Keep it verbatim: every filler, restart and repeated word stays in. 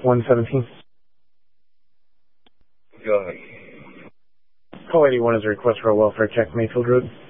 one seventeen. Go ahead. Call eighty-one is a request for a welfare check, Mayfield Road.